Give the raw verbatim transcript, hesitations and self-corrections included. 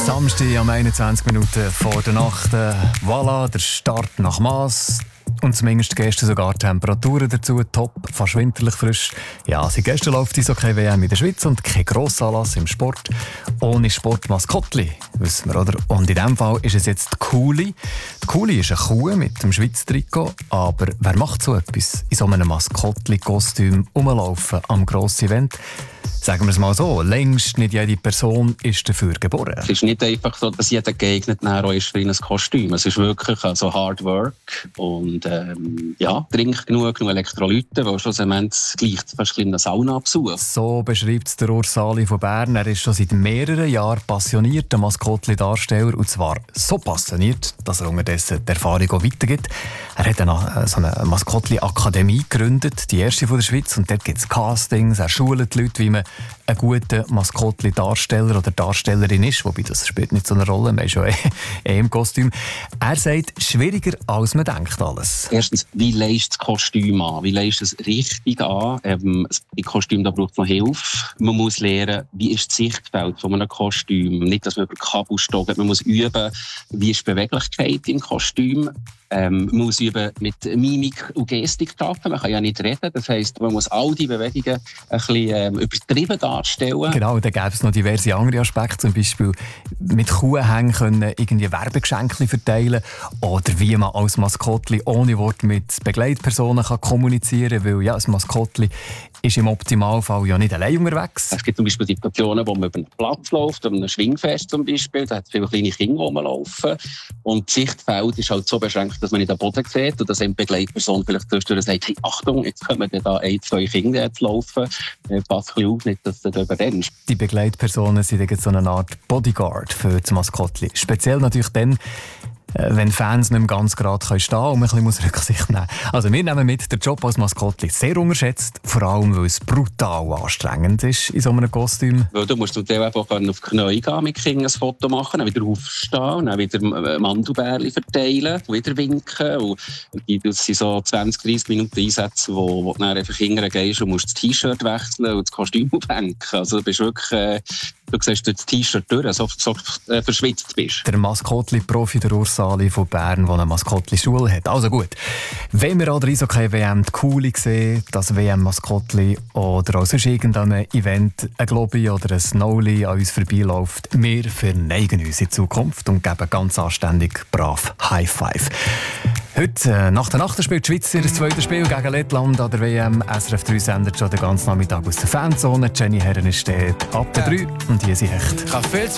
Samstag am einundzwanzig Minuten vor der Nacht. Äh, voilà, der Start nach Mass. Und zumindest gestern sogar die Temperaturen dazu top, fast winterlich frisch. Ja, seit gestern läuft die Eishockey-W M in der Schweiz und kein Grossanlass im Sport ohne Sportmaskottli, wissen wir, oder? Und in diesem Fall ist es jetzt die Kuli. Die Kuli ist eine Kuh mit dem Schweizer Trikot, aber wer macht so etwas? In so einem Maskottli-Kostüm rumlaufen am grossen Event? Sagen wir es mal so, längst nicht jede Person ist dafür geboren. Es ist nicht einfach so, dass jeder geeignet ist für ein Kostüm. Es ist wirklich also Hard Work und ähm, ja, trink genug, genug Elektrolyte, weil schlussendlich gleich fast eine Saunabesuch. So beschreibt es der Urs Sali von Bern. Er ist schon seit mehreren Jahren passionierter Maskottli-Darsteller und zwar so passioniert, dass er unterdessen die Erfahrung auch weitergibt. Er hat eine, so eine Maskottli-Akademie gegründet, die erste von der Schweiz, und dort gibt es Castings, er schult die Leute, wie man ein guter Maskottli-Darsteller oder Darstellerin ist, wobei das spielt nicht so eine Rolle, man ist ja eh, eh im Kostüm. Er sagt, schwieriger als man denkt alles. Erstens, wie leist das Kostüm an? Wie leist es richtig an? Ähm, Im Kostüm da braucht es noch Hilfe. Man muss lernen, wie ist das Sichtfeld von einem Kostüm. Nicht, dass man über Kabel stockert. Man muss üben, wie ist die Beweglichkeit im Kostüm. Ähm, man muss üben mit Mimik und Gestik arbeiten. Man kann ja nicht reden. Das heisst, man muss all die Bewegungen ein bisschen ähm, übertrieben darstellen. Genau, da gäbe es noch diverse andere Aspekte. Zum Beispiel mit Kuhhängen können irgendwie Werbegeschenke verteilen oder wie man als Maskottli ohne Wort mit Begleitpersonen kann kommunizieren kann. Weil ja, ein Maskottli ist im Optimalfall ja nicht allein unterwegs. Es gibt zum Beispiel Situationen, wo man über einen Platz läuft, um ein Schwingfest zum Beispiel. Da hat es viele kleine Kinder rumlaufen. Und das Sichtfeld ist halt so beschränkt, dass man nicht den Boden sieht und dass eine Begleitperson vielleicht zwischendurch sagt, hey, Achtung, jetzt kommen da ein, zwei Kinder jetzt laufen. Pass ein bisschen auf, nicht, dass du da überrennst. Die Begleitpersonen sind jetzt so eine Art Bodyguard für das Maskottli. Speziell natürlich dann, wenn Fans nicht mehr ganz gerade stehen können und man ein bisschen Rücksicht nehmen muss. Also wir nehmen mit, der Job als Maskottli sehr unterschätzt, vor allem weil es brutal anstrengend ist in so einem Kostüm. Weil du musst zum Teil einfach auf die Knie gehen, mit Kindern ein Foto machen, dann wieder aufstehen, dann wieder Mandelbärchen verteilen, wieder winken. Und das sind so zwanzig, dreissig Minuten Einsätze, wo, wo du dann einfach hingehst und musst das T-Shirt wechseln und das Kostüm aufhängen. Also du bist wirklich... Äh, Du siehst durch das T-Shirt durch, so, so äh, verschwitzt bist. Der Maskottli-Profi, der Urs Sali von Bern, der eine Maskottli-Schule hat. Also gut, wenn wir an der Eishockey-W M die Kuli sehen, das W M-Maskottli oder auch sonst irgendein Event, ein Globi oder ein Snowli an uns vorbeiläuft, wir verneigen uns in Zukunft und geben ganz anständig brav High Five. Heute, äh, nach der Nacht, spielt die Schweiz ihr zweites Spiel gegen Lettland an der W M. S R F drei sendet schon den ganzen Nachmittag aus der Fanzone. Jenny Herren ist dort ab der drei und die sind echt.